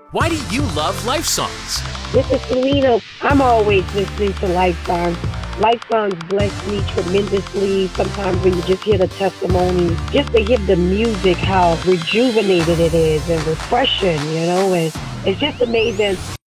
Why do you love Life Songs? This is Selena. I'm always listening to Life Songs. Life Songs bless me tremendously. Sometimes when you just hear the testimonies, just to hear the music, how rejuvenated it is and refreshing, and it's just amazing.